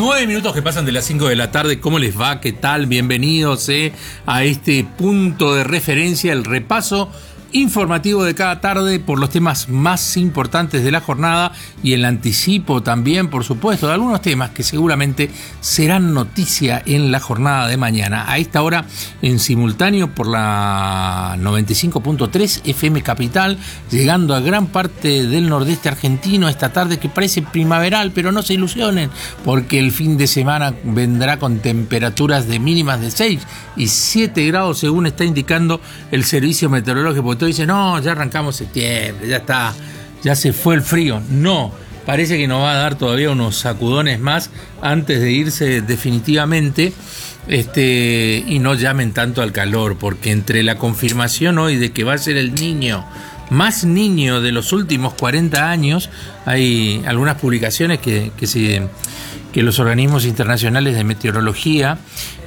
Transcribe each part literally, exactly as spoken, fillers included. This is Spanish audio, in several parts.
Nueve minutos que pasan de las cinco de la tarde. ¿Cómo les va? ¿Qué tal? Bienvenidos eh, a este punto de referencia, el repaso informativo de cada tarde por los temas más importantes de la jornada y el anticipo también, por supuesto, de algunos temas que seguramente serán noticia en la jornada de mañana. A esta hora en simultáneo por la noventa y cinco punto tres F M Capital, llegando a gran parte del nordeste argentino esta tarde que parece primaveral, pero no se ilusionen porque el fin de semana vendrá con temperaturas de mínimas de seis y siete grados según está indicando el servicio meteorológico. Dice, no, ya arrancamos septiembre, ya está, ya se fue el frío. No, parece que nos va a dar todavía unos sacudones más antes de irse definitivamente, este, y no llamen tanto al calor, porque entre la confirmación hoy de que va a ser el niño más niño de los últimos cuarenta años, hay algunas publicaciones que, que se... que los organismos internacionales de meteorología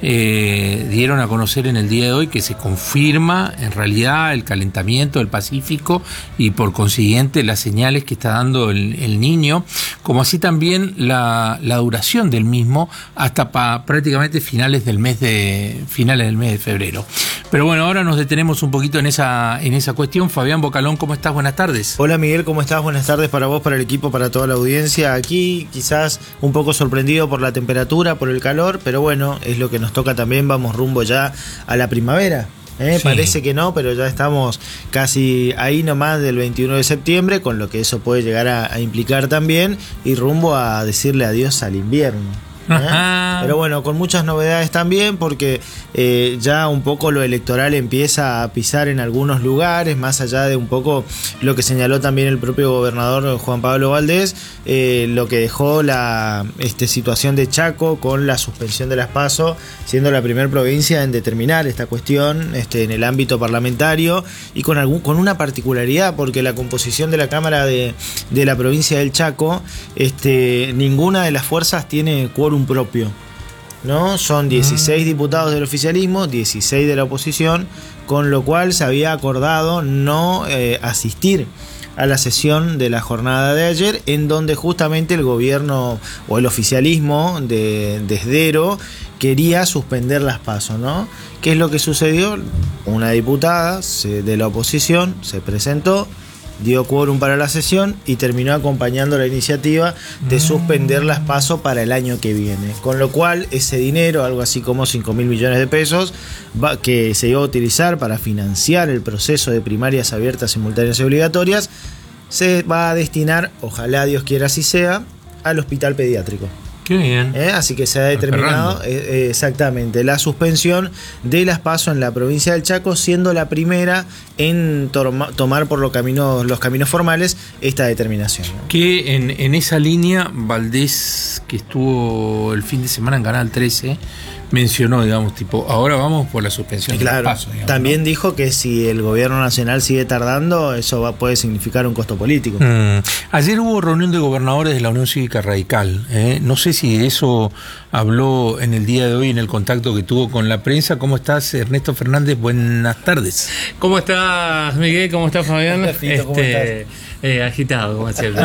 eh, dieron a conocer en el día de hoy que se confirma en realidad el calentamiento del Pacífico y por consiguiente las señales que está dando el, el niño, como así también la, la duración del mismo hasta pa, prácticamente finales del mes de finales del mes de febrero. Pero bueno, ahora nos detenemos un poquito en esa en esa cuestión. Fabián Bocalón, ¿cómo estás? Buenas tardes. Hola Miguel, ¿cómo estás? Buenas tardes para vos, para el equipo, para toda la audiencia. Aquí quizás un poco sorprendido por la temperatura, por el calor, pero bueno, es lo que nos toca también. Vamos rumbo ya a la primavera. ¿Eh? Sí. Parece que no, pero ya estamos casi ahí nomás del veintiuno de septiembre, con lo que eso puede llegar a, a implicar también, y rumbo a decirle adiós al invierno. ¿Eh? Pero bueno, con muchas novedades también, porque eh, ya un poco lo electoral empieza a pisar en algunos lugares, más allá de un poco lo que señaló también el propio gobernador Juan Pablo Valdés, eh, lo que dejó la este, situación de Chaco con la suspensión de las PASO, siendo la primera provincia en determinar esta cuestión este, en el ámbito parlamentario, y con, algún, con una particularidad, porque la composición de la Cámara de, de la provincia del Chaco, este, ninguna de las fuerzas tiene quórum propio, ¿no? Son dieciséis diputados del oficialismo, dieciséis de la oposición, con lo cual se había acordado no eh, asistir a la sesión de la jornada de ayer, en donde justamente el gobierno o el oficialismo de, de Esdero quería suspender las PASO, ¿no? ¿Qué es lo que sucedió? Una diputada de la oposición se presentó, dio quórum para la sesión y terminó acompañando la iniciativa de suspender las PASO para el año que viene. Con lo cual, ese dinero, algo así como cinco mil millones de pesos, va, que se iba a utilizar para financiar el proceso de primarias abiertas, simultáneas y obligatorias, se va a destinar, ojalá Dios quiera así sea, al hospital pediátrico. Qué bien. ¿Eh? Así que se ha determinado eh, exactamente la suspensión de las PASO en la provincia del Chaco, siendo la primera en toma, tomar por los caminos, los caminos formales esta determinación, ¿no? Que en, en esa línea, Valdés, que estuvo el fin de semana en Canal trece, mencionó, digamos, tipo, ahora vamos por la suspensión claro, de las PASO. Digamos, también ¿no? dijo que si el gobierno nacional sigue tardando, eso va, puede significar un costo político. Mm. Ayer hubo reunión de gobernadores de la Unión Cívica Radical. ¿eh? No sé si eso habló en el día de hoy, en el contacto que tuvo con la prensa. ¿Cómo estás, Ernesto Fernández? Buenas tardes. ¿Cómo estás, Miguel? ¿Cómo estás, Fabián? Fito, ¿cómo este, estás? Eh, agitado, como siempre.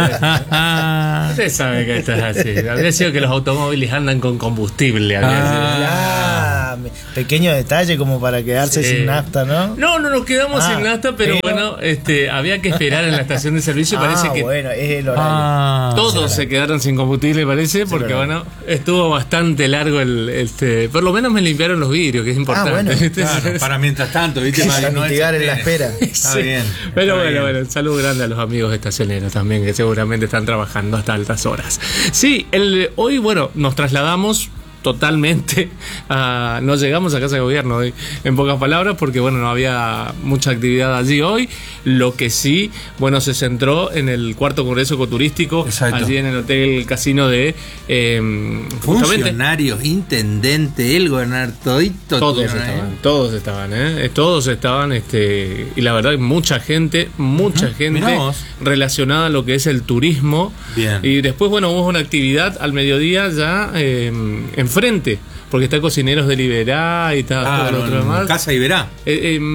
Usted sabe que estás así. Habría sido que los automóviles andan con combustible. Ah, pequeño detalle como para quedarse sí. sin nafta, ¿no? No, no nos quedamos ah, sin nafta, pero, pero bueno, este, había que esperar en la estación de servicio. Ah, parece que bueno, es el horario. Ah, todos se quedaron sin combustible, parece, porque bueno, estuvo bastante largo el, este, por lo menos me limpiaron los vidrios, que es importante. Ah, bueno, claro, para mientras tanto, ¿viste? Para no mitigar en la espera. Está sí. bien. Pero está bueno, bien. bueno, saludo grande a los amigos estacioneros también, que seguramente están trabajando hasta altas horas. Sí, el, hoy, bueno, nos trasladamos totalmente, uh, no llegamos a Casa de Gobierno hoy, en pocas palabras, porque bueno, no había mucha actividad allí hoy. Lo que sí, bueno, se centró en el cuarto Congreso Ecoturístico, exacto, allí en el Hotel Casino de eh, funcionarios, intendente, el gobernador, todito, todos estaban, ahí. todos estaban, ¿eh? todos estaban, este, y la verdad hay mucha gente, mucha uh-huh. gente relacionada a lo que es el turismo. Bien. Y después, bueno, hubo una actividad al mediodía ya eh, en frente, porque está Cocineros de Liberá y está claro, todo lo otro demás. Casa Iberá. Eh, eh, no,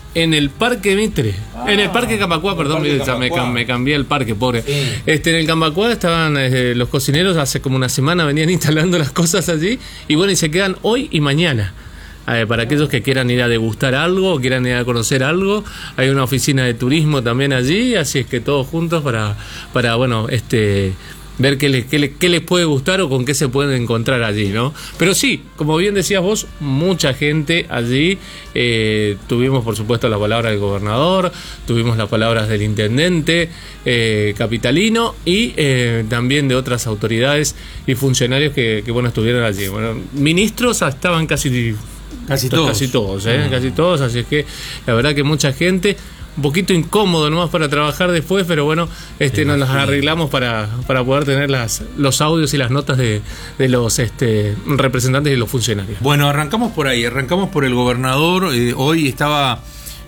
en el Parque Mitre, ah, en el Parque Cambacua, perdón, Parque ya me, Cambacua. me cambié el parque, pobre. Sí. Este, en el Cambacua estaban eh, los cocineros hace como una semana, venían instalando las cosas allí, y bueno, y se quedan hoy y mañana. Eh, para aquellos que quieran ir a degustar algo, o quieran ir a conocer algo, hay una oficina de turismo también allí, así es que todos juntos para, para bueno, este... ver qué les, qué, les, qué les puede gustar o con qué se pueden encontrar allí, ¿no? Pero sí, como bien decías vos, mucha gente allí. Eh, tuvimos, por supuesto, la palabra del gobernador, tuvimos las palabras del intendente eh, capitalino y eh, también de otras autoridades y funcionarios que, que bueno, estuvieron allí. Bueno, ministros estaban casi, casi todos, casi todos, ¿eh? uh-huh. casi todos, así es que la verdad que mucha gente. Un poquito incómodo nomás para trabajar después, pero bueno, este nos las arreglamos para, para poder tener las, los audios y las notas de, de los este, representantes y los funcionarios. Bueno, arrancamos por ahí, arrancamos por el gobernador. Eh, hoy estaba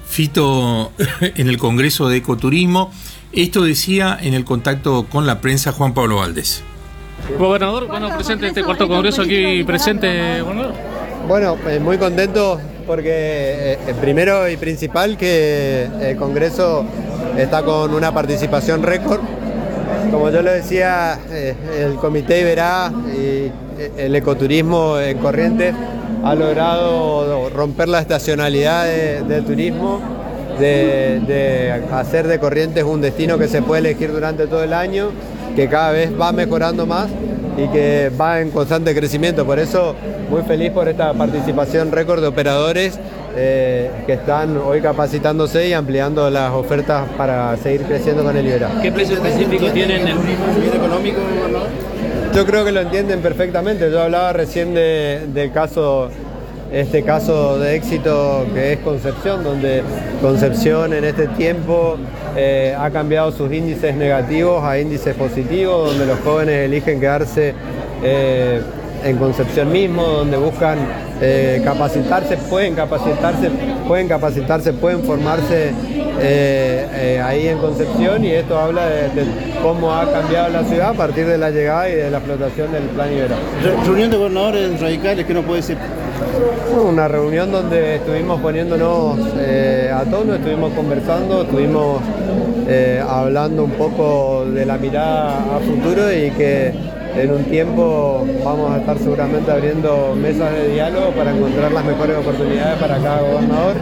Fito en el Congreso de Ecoturismo. Esto decía en el contacto con la prensa Juan Pablo Valdés. Gobernador, bueno, presente este cuarto congreso aquí presente, gobernador. Bueno, eh, muy contento porque eh, primero y principal que el Congreso está con una participación récord. Como yo lo decía, eh, el Comité Iberá y el ecoturismo en Corrientes ha logrado romper la estacionalidad de, de turismo, de, de hacer de Corrientes un destino que se puede elegir durante todo el año, que cada vez va mejorando más y que va en constante crecimiento. Por eso muy feliz por esta participación récord de operadores eh, que están hoy capacitándose y ampliando las ofertas para seguir creciendo con el Iberá. ¿Qué precio específico tienen el nivel económico, gobernador? Yo creo que lo entienden perfectamente. Yo hablaba recién de, del caso, este caso de éxito que es Concepción, donde Concepción en este tiempo eh, ha cambiado sus índices negativos a índices positivos, donde los jóvenes eligen quedarse eh, en Concepción mismo, donde buscan eh, capacitarse, pueden capacitarse, pueden capacitarse, pueden formarse eh, eh, ahí en Concepción, y esto habla de, de cómo ha cambiado la ciudad a partir de la llegada y de la explotación del Plan Iberá. Reunión de gobernadores radicales, ¿qué nos puede decir? Una reunión donde estuvimos poniéndonos eh, a tono, estuvimos conversando, estuvimos eh, hablando un poco de la mirada a futuro y que en un tiempo vamos a estar seguramente abriendo mesas de diálogo para encontrar las mejores oportunidades para cada gobernador.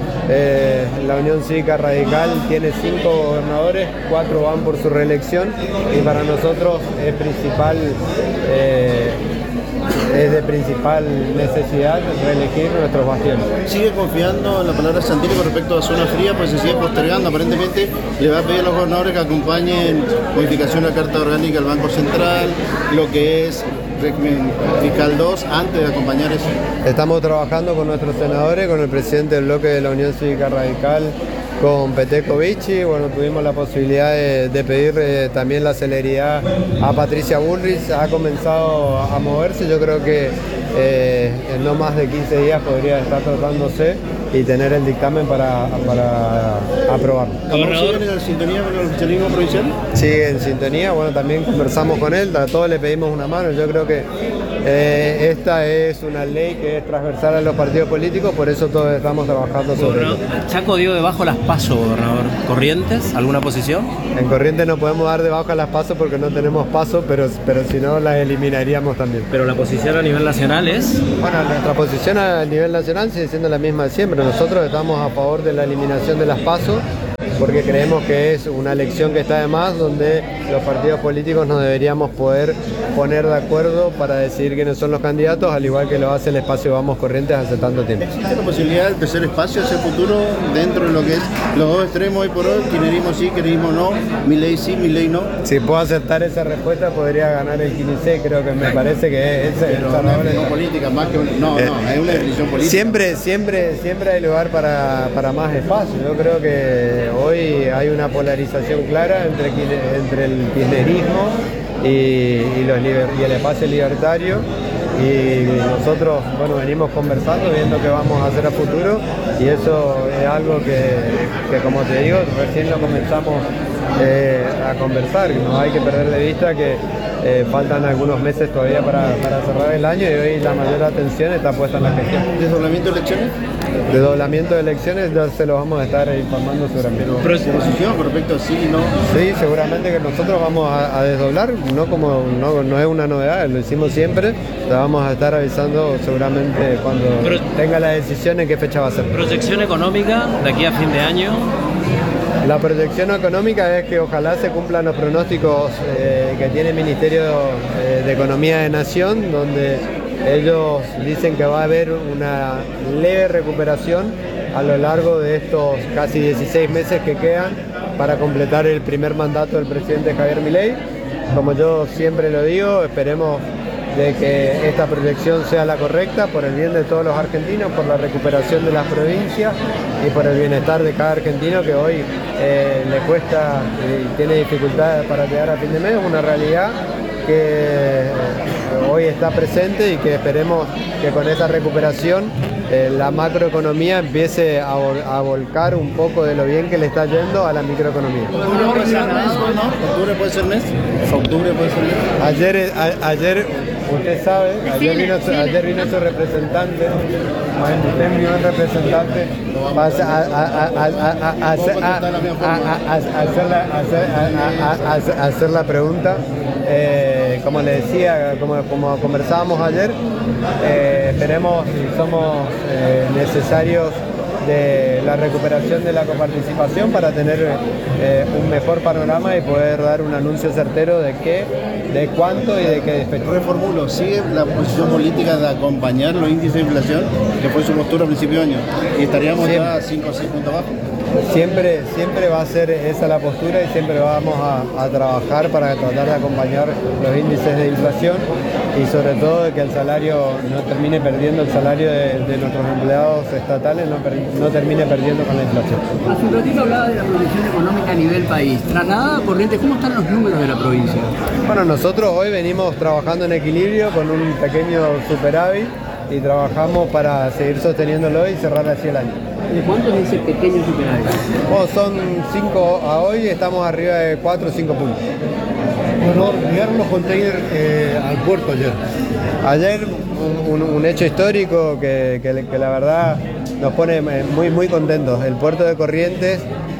Eh, la Unión Cívica Radical tiene cinco gobernadores, cuatro van por su reelección y para nosotros es principal, eh, es de principal necesidad reelegir nuestros bastiones. ¿Sigue confiando en la palabra de Santilli con respecto a zona fría? Pues se sigue postergando. Aparentemente le va a pedir a los gobernadores que acompañen modificación de la Carta Orgánica del Banco Central, lo que es régimen fiscal dos, antes de acompañar eso. Estamos trabajando con nuestros senadores, con el presidente del bloque de la Unión Cívica Radical, con Peteco Vichy. Bueno, tuvimos la posibilidad de, de pedir eh, también la celeridad a Patricia Bullrich. Ha comenzado a moverse, yo creo que eh, en no más de quince días podría estar tratándose y tener el dictamen para, para aprobarlo. ¿Siguen en sintonía con el oficialismo provincial? Sigue en sintonía, bueno, también conversamos con él, a todos le pedimos una mano. Yo creo que eh, esta es una ley que es transversal a los partidos políticos, por eso todos estamos trabajando sobre ello. Chaco dio debajo las PASO, gobernador. ¿Corrientes? ¿Alguna posición? En Corrientes no podemos dar de baja las PASO porque no tenemos PASO, pero, pero si no las eliminaríamos también. Pero la posición a nivel nacional es... Bueno, nuestra posición a nivel nacional sigue siendo la misma de siempre. Nosotros estamos a favor de la eliminación de las PASO porque creemos que es una elección que está de más, donde los partidos políticos nos deberíamos poder poner de acuerdo para decidir quiénes son los candidatos, al igual que lo hace el espacio Vamos Corrientes hace tanto tiempo. ¿Existe la posibilidad de tercer espacio hacia el futuro dentro de lo que es los dos extremos hoy por hoy? Kirchnerismo sí, kirchnerismo no, Milei sí, Milei no. Si puedo aceptar esa respuesta podría ganar el quince, creo que me parece que es Pero una decisión política, más que una, no, no, es una decisión política. Siempre, siempre, siempre hay lugar para, para más espacio. Yo creo que hoy hay una polarización clara entre, entre el kirchnerismo y, y, los liber, y el espacio libertario, y nosotros bueno, venimos conversando, viendo qué vamos a hacer a futuro, y eso es algo que, que como te digo, recién lo comenzamos eh, a conversar. No hay que perder de vista que eh, faltan algunos meses todavía para, para cerrar el año y hoy la mayor atención está puesta en la gestión. ¿Desdoblamiento de elecciones? Desdoblamiento de elecciones ya se lo vamos a estar informando seguramente. ¿Pero posición con respecto a sí y no? Sí, seguramente que nosotros vamos a, a desdoblar, no como no, no es una novedad, lo hicimos siempre, la vamos a estar avisando seguramente cuando Pero, tenga la decisión en qué fecha va a ser. ¿Proyección económica de aquí a fin de año? La proyección económica es que ojalá se cumplan los pronósticos eh, que tiene el Ministerio eh, de Economía de Nación, donde ellos dicen que va a haber una leve recuperación a lo largo de estos casi dieciséis meses que quedan para completar el primer mandato del presidente Javier Milei. Como yo siempre lo digo, esperemos de que esta proyección sea la correcta por el bien de todos los argentinos, por la recuperación de las provincias y por el bienestar de cada argentino que hoy eh, le cuesta y tiene dificultades para llegar a fin de mes. Es una realidad que hoy está presente y que esperemos que con esa recuperación eh, la macroeconomía empiece a, vol a volcar un poco de lo bien que le está yendo a la microeconomía. ¿Octubre puede ser mes? ¿Octubre puede ser mes? Ayer, a, ayer usted sabe, ayer vino, su, ayer vino su representante, usted envió un representante para hacer la pregunta. Eh, como le decía, como, como conversábamos ayer, eh, esperemos y somos eh, necesarios de la recuperación de la coparticipación para tener eh, un mejor panorama y poder dar un anuncio certero de qué, de cuánto y de qué despecho. Reformulo, ¿sigue la posición política de acompañar los índices de inflación, que fue su postura a principio de año? ¿Y estaríamos siempre, ya cinco o seis puntos abajo? Siempre, siempre va a ser esa la postura y siempre vamos a, a trabajar para tratar de acompañar los índices de inflación y sobre todo de que el salario no termine perdiendo, el salario de, de nuestros empleados estatales no, per, no termine perdiendo con la inflación. Hace un ratito hablaba de la proyección económica a nivel país. Trasladada a Corrientes, ¿cómo están los números de la provincia? Bueno, nosotros hoy venimos trabajando en equilibrio con un pequeño superávit y trabajamos para seguir sosteniéndolo y cerrar así el año. ¿De cuánto es ese pequeño superávit? Bueno, son cinco a hoy, estamos arriba de cuatro o cinco puntos. Bueno, llegaron los containers eh, al puerto ayer. Ayer un, un, un hecho histórico que, que, que la verdad nos pone muy, muy contentos. El puerto de Corrientes,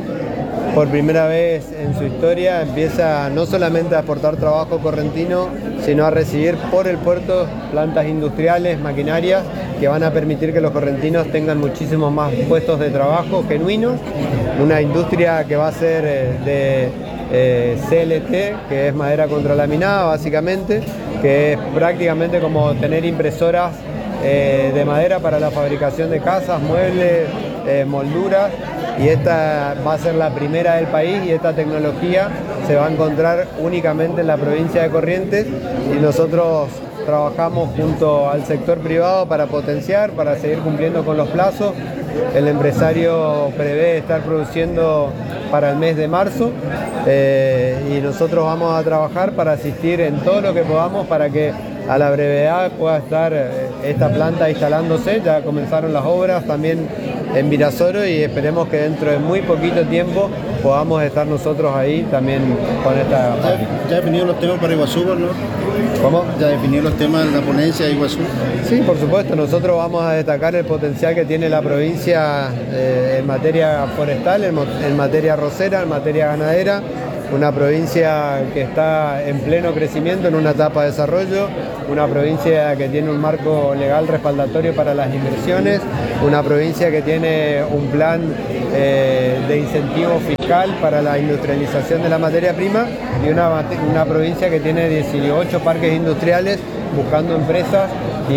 por primera vez en su historia, empieza no solamente a exportar trabajo correntino, sino a recibir por el puerto plantas industriales, maquinarias, que van a permitir que los correntinos tengan muchísimos más puestos de trabajo genuinos. Una industria que va a ser de eh, C L T, que es madera contralaminada básicamente, que es prácticamente como tener impresoras eh, de madera para la fabricación de casas, muebles, eh, molduras. Y esta va a ser la primera del país y esta tecnología se va a encontrar únicamente en la provincia de Corrientes y nosotros trabajamos junto al sector privado para potenciar, para seguir cumpliendo con los plazos. El empresario prevé estar produciendo para el mes de marzo eh, y nosotros vamos a trabajar para asistir en todo lo que podamos para que a la brevedad pueda estar esta planta instalándose. Ya comenzaron las obras también en Virasoro y esperemos que dentro de muy poquito tiempo podamos estar nosotros ahí también con esta... ¿Ya, ya definido los temas para Iguazú, no? ¿Cómo? ¿Ya definió los temas de la ponencia de Iguazú? Sí, por supuesto. Nosotros vamos a destacar el potencial que tiene la provincia eh, en materia forestal, en, en materia arrocera, en materia ganadera. Una provincia que está en pleno crecimiento, en una etapa de desarrollo, una provincia que tiene un marco legal respaldatorio para las inversiones, una provincia que tiene un plan eh, de incentivo fiscal para la industrialización de la materia prima y una, una provincia que tiene dieciocho parques industriales buscando empresas y,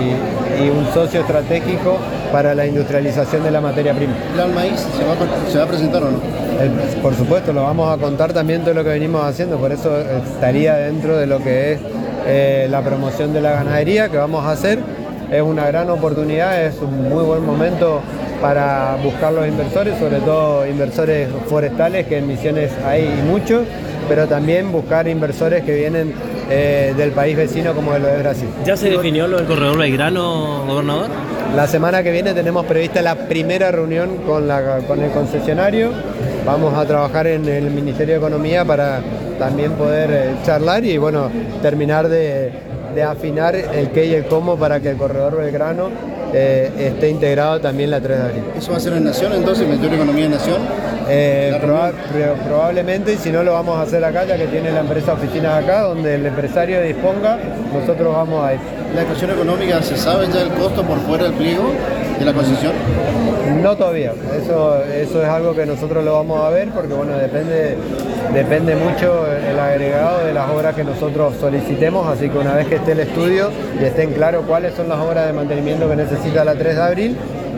y un socio estratégico para la industrialización de la materia prima. ¿El plan maíz se va, a, se va a presentar o no? El, por supuesto, lo vamos a contar también todo lo que venimos haciendo, por eso estaría dentro de lo que es eh, la promoción de la ganadería que vamos a hacer. Es una gran oportunidad, es un muy buen momento para buscar los inversores, sobre todo inversores forestales, que en Misiones hay muchos, pero también buscar inversores que vienen eh, del país vecino como lo de Brasil. ¿Ya se definió lo del corredor Belgrano, gobernador? La semana que viene tenemos prevista la primera reunión con, la, con el concesionario. vamos a trabajar en el Ministerio de Economía para también poder eh, charlar y bueno, terminar de, de afinar el qué y el cómo para que el corredor Belgrano eh, esté integrado también la tres de abril. ¿Eso va a ser en Nación entonces, Ministerio de Economía de Nación? Eh, proba probablemente, y si no lo vamos a hacer acá, ya que tiene la empresa oficinas acá, donde el empresario disponga, nosotros vamos a ir. ¿La ecuación económica se sabe ya el costo por fuera del pliego de la concesión? No todavía, eso, eso es algo que nosotros lo vamos a ver porque bueno, depende, depende mucho el agregado de las obras que nosotros solicitemos, así que una vez que esté el estudio y estén claros cuáles son las obras de mantenimiento que necesita la tres de abril,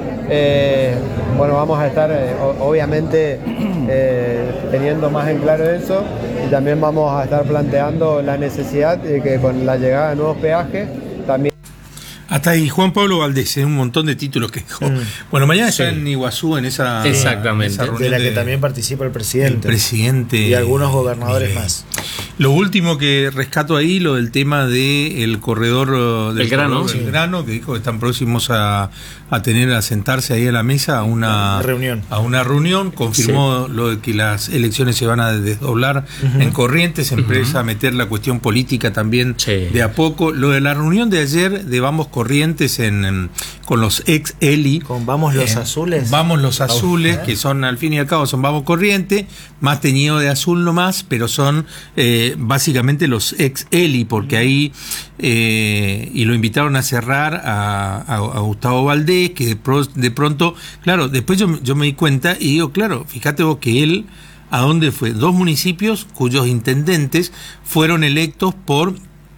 eh, bueno, vamos a estar eh, obviamente eh, teniendo más en claro eso y también vamos a estar planteando la necesidad de que con la llegada de nuevos peajes también. Hasta ahí Juan Pablo Valdés, en un montón de títulos que dejó. Mm. Bueno, mañana sí. Está en Iguazú, en esa, Exactamente. En esa reunión de la que de, también participa el presidente. El presidente. Y algunos gobernadores Miguel. Más. Lo último que rescato ahí, lo del tema del corredor del grano, sí. grano, que dijo que están próximos a, a tener, a sentarse ahí a la mesa a una reunión. A una reunión. Confirmó sí. lo de que las elecciones se van a desdoblar uh-huh. en Corrientes, empieza uh-huh. a meter la cuestión política también sí. de a poco. Lo de la reunión de ayer de Vamos Corrientes en, en con los ex Eli. Con Vamos los eh, Azules. Vamos los Azules, ¿eh? Que son al fin y al cabo son Vamos Corrientes, más teñido de azul nomás, pero son eh, básicamente los ex Eli, porque ahí eh, y lo invitaron a cerrar a, a, a Gustavo Valdés, que de, pro, de pronto, claro, después yo, yo me di cuenta y digo, claro, fíjate vos que él, ¿a dónde fue? Dos municipios cuyos intendentes fueron electos por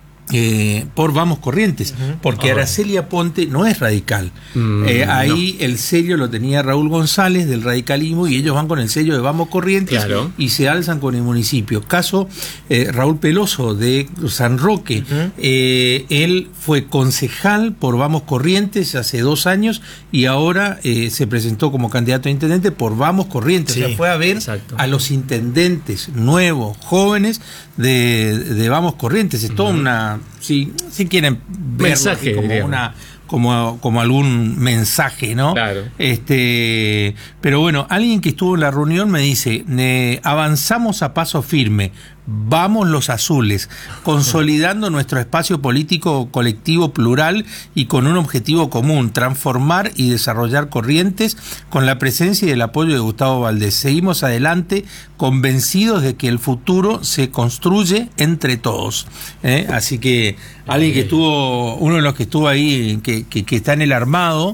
Eh, por Vamos Corrientes, uh-huh. porque oh. Araceli Aponte no es radical. Mm, eh, ahí no. El sello lo tenía Raúl González del radicalismo y ellos van con el sello de Vamos Corrientes claro. y se alzan con el municipio. Caso eh, Raúl Peloso de San Roque, uh-huh. eh, él fue concejal por Vamos Corrientes hace dos años y ahora eh, se presentó como candidato a intendente por Vamos Corrientes. Sí, o sea, fue a ver exacto. a los intendentes nuevos, jóvenes de, de Vamos Corrientes. Es uh-huh. toda una Si, si quieren verlo mensaje, como digamos. una como, como algún mensaje, ¿no? Claro. Este, pero bueno, alguien que estuvo en la reunión me dice, eh, avanzamos a paso firme, vamos los azules, consolidando nuestro espacio político colectivo plural y con un objetivo común, transformar y desarrollar Corrientes con la presencia y el apoyo de Gustavo Valdés. Seguimos adelante convencidos de que el futuro se construye entre todos. ¿eh? Así que alguien que estuvo, uno de los que estuvo ahí, que, que, que está en el armado,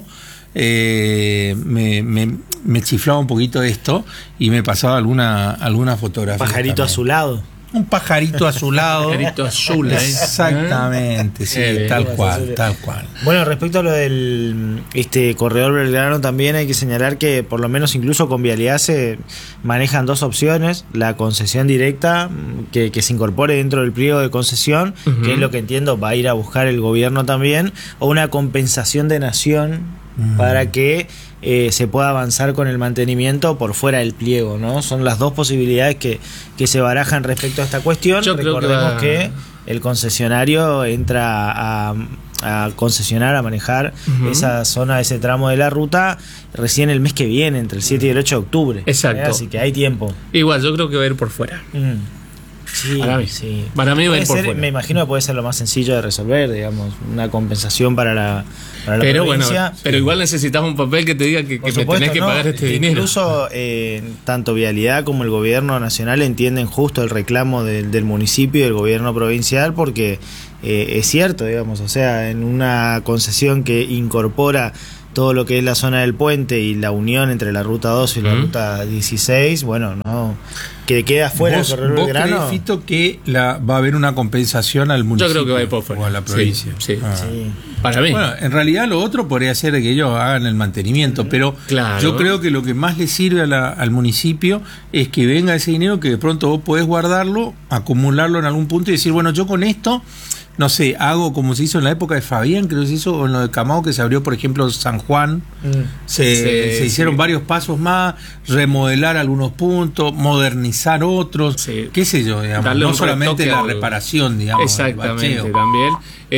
eh, me, me, me chiflaba un poquito esto y me pasaba alguna, alguna fotografía. Pajarito también. Azulado. Un pajarito azulado. Pajarito azul, ¿eh? Exactamente, sí, eh, tal cual, azules. tal cual. Bueno, respecto a lo del este corredor Belgrano, también hay que señalar que por lo menos incluso con Vialidad se manejan dos opciones: la concesión directa, que, que se incorpore dentro del pliego de concesión, uh-huh. que es lo que entiendo va a ir a buscar el gobierno también, o una compensación de nación uh-huh. para que Eh, se pueda avanzar con el mantenimiento por fuera del pliego, ¿no? Son las dos posibilidades que, que se barajan respecto a esta cuestión. Yo Recordemos creo que, que el concesionario entra a, a concesionar, a manejar uh-huh. esa zona, ese tramo de la ruta recién el mes que viene, entre el siete y el ocho de octubre. Exacto. ¿eh? Así que hay tiempo. Igual, yo creo que va a ir por fuera. Mm. Sí, para mí, sí. Para mí va a ir por ser, fuera. Me imagino que puede ser lo más sencillo de resolver, digamos, una compensación para la, para la pero provincia. Bueno, pero igual necesitas un papel que te diga que, que supuesto, me tenés que no, pagar este dinero. Incluso eh, tanto Vialidad como el gobierno nacional entienden justo el reclamo del, del municipio y del gobierno provincial, porque eh, es cierto, digamos, o sea, en una concesión que incorpora todo lo que es la zona del puente y la unión entre la ruta dos y la mm. ruta dieciséis, bueno, no, que queda fuera ¿Vos, el corredor vos Belgrano. crees, Fito, que la, va a haber una compensación al municipio? Yo creo que va a ir por fuera. O a la provincia. Sí, sí. Ah. sí. Para mí. Bueno, en realidad lo otro podría ser que ellos hagan el mantenimiento, pero claro. yo creo que lo que más le sirve a la, al municipio es que venga ese dinero que de pronto vos podés guardarlo, acumularlo en algún punto y decir, bueno, yo con esto no sé, hago como se hizo en la época de Fabián, creo que se hizo, o en lo de Camao, que se abrió, por ejemplo, San Juan. Mm. Se, sí, se hicieron sí. varios pasos más, remodelar algunos puntos, modernizar otros, sí. qué sé yo, digamos. No solamente la al... reparación, digamos. Exactamente, también.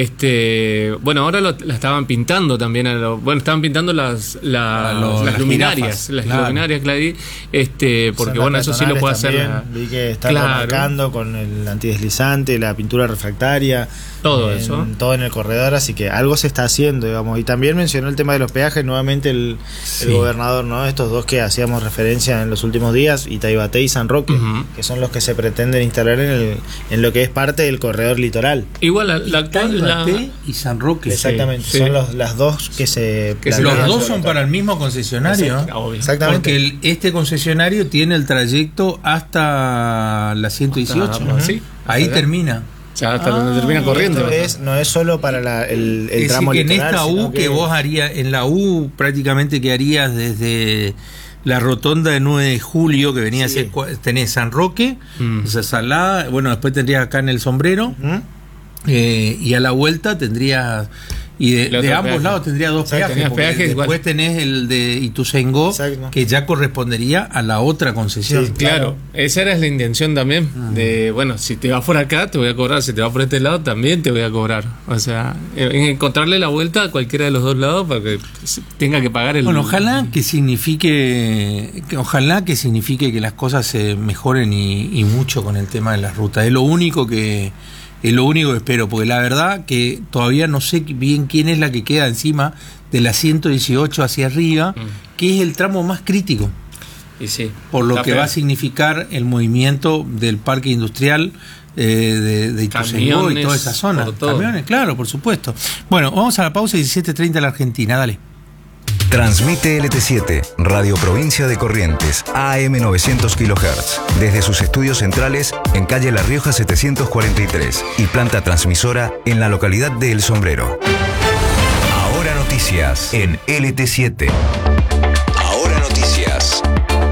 Este, bueno, ahora lo, la estaban pintando también. A lo, bueno, estaban pintando las, la, lo, las, las luminarias. Jirafas, las claro. luminarias, claro. Este, porque bueno, eso sí lo puede también, hacer. Vi que están claro. marcando con el antideslizante, la pintura refractaria. Todo en, eso. Todo en el corredor, así que algo se está haciendo, digamos. Y también mencionó el tema de los peajes, nuevamente el, sí. el gobernador, ¿no? Estos dos que hacíamos referencia en los últimos días, Itaibate y San Roque, uh-huh. que son los que se pretenden instalar en, el, en lo que es parte del corredor litoral. Igual la, la actual la... y San Roque. Exactamente, sí, son sí. Los, las dos que se... Que los dos son para el mismo concesionario. Exacto, exactamente. Porque el, este concesionario tiene el trayecto hasta la ciento dieciocho. Hasta, uh-huh. ¿sí? Ahí ¿verdad? Termina. Ya hasta ah, donde termina corriendo. Es, no es solo para la, el, el es tramo decir, que litoral. En esta U que, que vos harías, en la U prácticamente que harías desde la rotonda de nueve de julio, que venía sí. a ser, tenés San Roque, mm. esa Salada, bueno, después tendrías acá en el Sombrero, ¿Mm? eh, y a la vuelta tendrías... Y de, de ambos peaje. lados tendría dos peajes, peaje después igual. Tenés el de Ituzaingó, Exacto. que ya correspondería a la otra concesión. Sí, claro, esa era la intención también, uh-huh. de, bueno, si te vas por acá te voy a cobrar, si te vas por este lado también te voy a cobrar. O sea, encontrarle la vuelta a cualquiera de los dos lados para que tenga que pagar el... Bueno, ojalá que signifique, que ojalá que signifique que las cosas se mejoren y, y mucho con el tema de las rutas. Es lo único que... Es lo único que espero, porque la verdad que todavía no sé bien quién es la que queda encima de la ciento dieciocho hacia arriba, mm. que es el tramo más crítico. Y sí, por lo que fea. va a significar el movimiento del parque industrial eh, de, de Ituzaingó y toda esa zona. Camiones, claro, por supuesto. Bueno, vamos a la pausa, diecisiete treinta la Argentina, dale. Transmite L T siete, Radio Provincia de Corrientes, A M novecientos kilohertz, desde sus estudios centrales en calle La Rioja setecientos cuarenta y tres y planta transmisora en la localidad de El Sombrero. Ahora noticias en L T siete. Ahora noticias.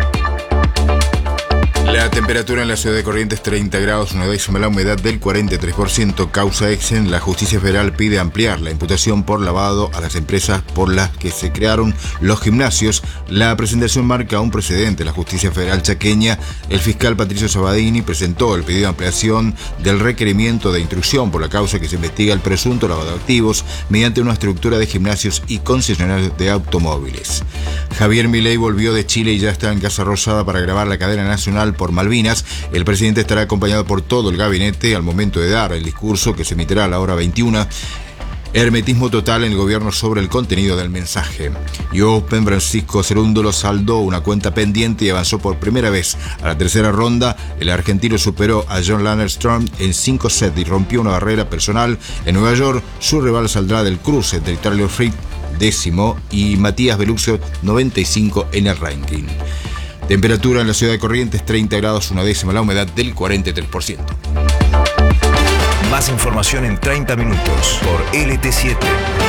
La temperatura en la ciudad de Corrientes treinta grados, una décima la humedad del cuarenta y tres por ciento. Causa Exen, la justicia federal pide ampliar la imputación por lavado a las empresas por las que se crearon los gimnasios. La presentación marca un precedente. La justicia federal chaqueña, el fiscal Patricio Sabadini, presentó el pedido de ampliación del requerimiento de instrucción por la causa que se investiga el presunto lavado de activos mediante una estructura de gimnasios y concesionarios de automóviles. Javier Milei volvió de Chile y ya está en Casa Rosada para grabar la cadena nacional por Malvinas. El presidente estará acompañado por todo el gabinete al momento de dar el discurso que se emitirá a la hora veintiuna. Hermetismo total en el gobierno sobre el contenido del mensaje. Y Open Francisco Cerúndolo saldó una cuenta pendiente y avanzó por primera vez a la tercera ronda. El argentino superó a John Lannerstrom en cinco sets y rompió una barrera personal en Nueva York. Su rival saldrá del cruce entre Tyler Fritz, décimo, y Matías Beluxio, noventa y cinco en el ranking. Temperatura en la ciudad de Corrientes, treinta grados, una décima la humedad del cuarenta y tres por ciento. Más información en treinta minutos por L T siete.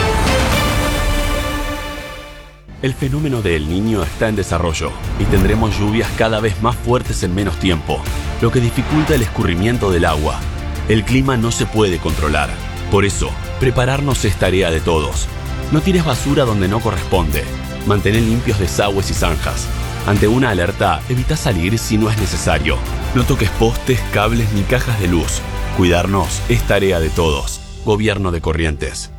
El fenómeno de El Niño está en desarrollo y tendremos lluvias cada vez más fuertes en menos tiempo, lo que dificulta el escurrimiento del agua. El clima no se puede controlar. Por eso, prepararnos es tarea de todos. No tires basura donde no corresponde. Mantén limpios desagües y zanjas. Ante una alerta, evita salir si no es necesario. No toques postes, cables ni cajas de luz. Cuidarnos es tarea de todos. Gobierno de Corrientes.